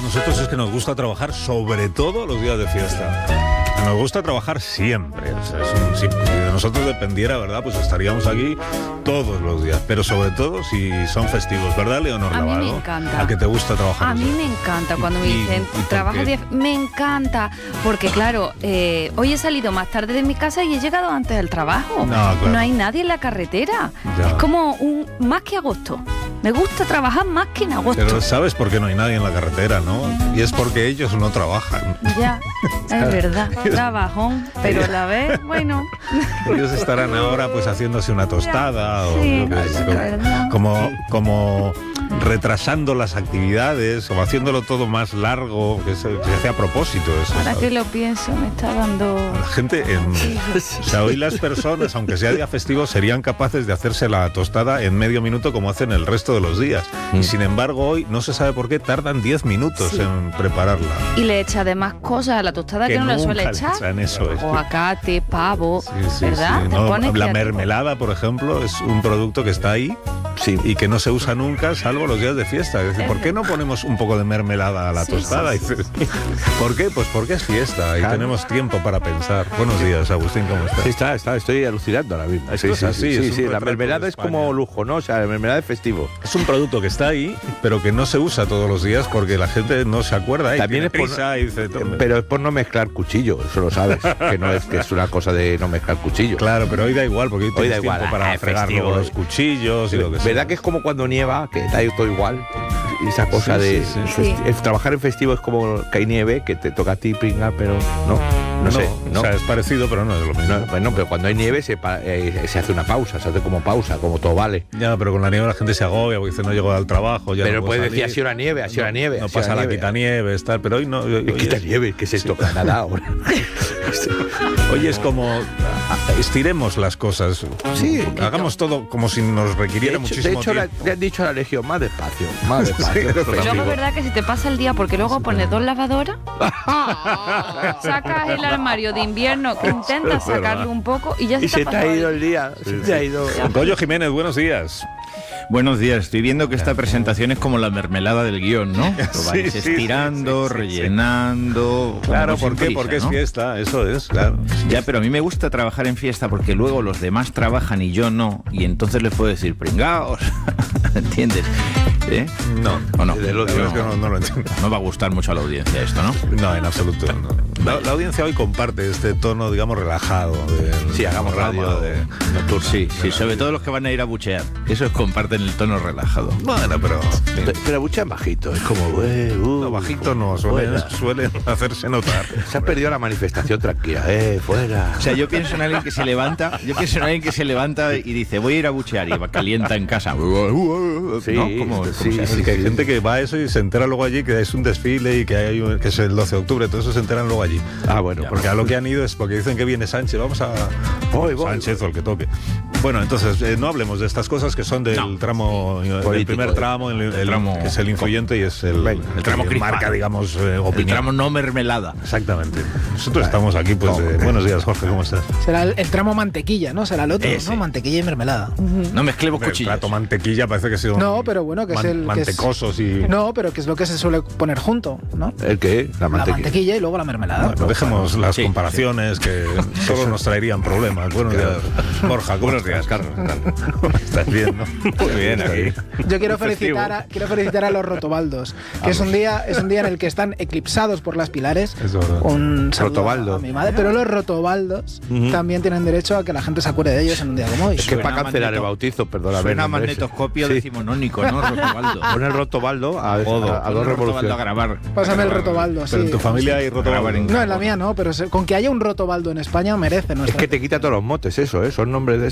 nosotros es que nos gusta trabajar sobre todo los días de fiesta. Nos gusta trabajar siempre. O sea, si de nosotros dependiera, ¿verdad? Pues estaríamos aquí todos los días. Pero sobre todo si son festivos, ¿verdad, Leonor A mí Lavado? me encanta. ¿A qué te gusta trabajar? A mí me encanta cuando me dicen ¿y por trabajo qué? me encanta, porque claro, hoy he salido más tarde de mi casa y he llegado antes al trabajo. No, claro. No hay nadie en la carretera. Ya. Es como más que agosto. Me gusta trabajar más que en agosto. Pero ¿sabes por qué no hay nadie en la carretera, no? Y es porque ellos no trabajan. Ya, es verdad, trabajón, pero a la vez, bueno. Ellos estarán ahora pues haciéndose una tostada o Sí, yo qué sé, es verdad. como retrasando las actividades o haciéndolo todo más largo, que se hace a propósito eso. Ahora ¿sabes? que lo pienso, me está dando... La gente, o sea, hoy las personas, aunque sea día festivo, serían capaces de hacerse la tostada en medio minuto como hacen el resto de los días. Y sin embargo hoy, no se sabe por qué, tardan 10 minutos en prepararla. Y le echa además cosas a la tostada que no le nunca suele le echar. echan, eso es. Aguacate, pavo, Sí, ¿verdad? sí. Te No, pones la creativo. mermelada, por ejemplo, es un producto que está ahí y que no se usa nunca, salvo los días de fiesta. Es decir, ¿por qué no ponemos un poco de mermelada a la Sí, tostada? sí, Dices, ¿por qué? Pues porque es fiesta y tenemos tiempo para pensar. Buenos días, Agustín, ¿cómo estás? Sí, estoy alucinando ahora mismo. Esto es así, es un La retrato mermelada de es España. como lujo, ¿no? O sea, la mermelada es festivo. Es un producto que está ahí, pero que no se usa todos los días porque la gente no se acuerda. También Tiene es por- prisa y dice, "Tome". Pero es por no mezclar cuchillo, eso lo sabes. Que es una cosa de no mezclar cuchillo. Claro, pero hoy da igual, porque hoy tienes da igual, tiempo para es fregar festivo, luego los cuchillos y lo que sea. ¿Verdad que es como cuando nieva, que da todo igual? Y esa cosa Sí, de... sí, sí. Trabajar en festivo es como que hay nieve, que te toca a ti pringar, pero no sé. O sea, es parecido, pero no es lo mismo. No, bueno, pero cuando hay nieve se hace una pausa, se hace como pausa, como todo vale. Ya, pero con la nieve la gente se agobia porque dice no llego al trabajo. Ya Pero no puedo puedes decir, salir. ha sido la nieve, ha sido la nieve. No ha sido pasa la nieve. quitanieves, tal, pero hoy no. Hoy Quita es, nieve, ¿qué es esto? Canadá ahora. hoy es como estiremos las cosas. Sí, hagamos todo como si nos requiriera De muchísimo hecho tiempo. le han dicho a la Legión, más despacio, más despacio. Sí, esto es Y luego festivo. es verdad que si te pasa el día, porque luego pones 2 lavadoras, sacas el armario de invierno que intentas es verdad. sacarle un poco y ya Y se te ha ido el... el día, se te ha ido. Goyo Jiménez, buenos días. Buenos días, estoy viendo que esta presentación es como la mermelada del guión, ¿no? Lo Sí, vais sí, estirando, sí, sí, sí. rellenando... Claro, como ¿por sin qué? prisa, Porque es ¿no? fiesta, eso es, claro. Ya, pero a mí me gusta trabajar en fiesta porque luego los demás trabajan y yo no, y entonces les puedo decir, pringaos, ¿entiendes? ¿Eh? No, ¿O no? la verdad es que no lo entiendo. No va a gustar mucho a la audiencia esto, ¿no? No, en absoluto. No. La audiencia hoy comparte este tono, digamos, relajado. Sí, hagamos radio nocturna. Sí, sí, sobre todo los que van a ir a buchear. Esos comparten el tono relajado. Bueno, pero... en fin. Pero buchean bajito, es como... No, bajito no, fuera. suelen hacerse notar. Se ha perdido la manifestación tranquila, fuera. O sea, yo pienso en alguien que se levanta, y dice, voy a ir a buchear y va calienta en casa. Sí, ¿no? ¿Cómo sí, se hace? Es que hay gente que va a eso y se entera luego allí que es un desfile y que que es el 12 de octubre, todo eso se enteran luego allí. Ah, bueno, Porque a lo que han ido es porque dicen que viene Sánchez, vamos a Voy. Sánchez o el que toque. Bueno, entonces no hablemos de estas cosas que son del tramo, del Político, primer tramo, el tramo- que es el influyente y es el tramo que crispal. marca, digamos, El opinión. tramo no mermelada. Exactamente. Nosotros estamos aquí, pues, buenos días, Jorge, ¿cómo estás? Será el tramo mantequilla, ¿no? Será el otro, Ese. ¿no? Mantequilla y mermelada. No mezclemos El cuchillos. plato mantequilla parece que ha sido No, pero bueno, que es el... que es- mantecosos y... No, pero que es lo que se suele poner junto, ¿no? ¿El qué? La La mantequilla. mantequilla y luego la mermelada. Bueno, dejemos las Sí, comparaciones que solo nos traerían problemas. Buenos días, Borja. Buenos días, Carlos. ¿Estás bien, no? Muy bien, aquí. Yo quiero felicitar a los rotobaldos, que es un día en el que están eclipsados por las pilares. Es verdad. Un saludo Rotobaldo. a mi madre, pero los rotobaldos también tienen derecho a que la gente se acuerde de ellos en un día como hoy. Es que Suena para cancelar magneto- el bautizo, perdóname. Suena el nombre ese. magnetoscopio Sí. decimonónico, ¿no, Rotobaldo? Pon el rotobaldo a dos Pon el Rotobaldo a revoluciones. grabar. Pásame A el grabar. rotobaldo, Pero sí. en tu familia hay rotobaldo. Grabar en- No, en la mía no, pero con que haya un rotobaldo en España merece Es nuestra... que te quita todos los motes eso, son nombres de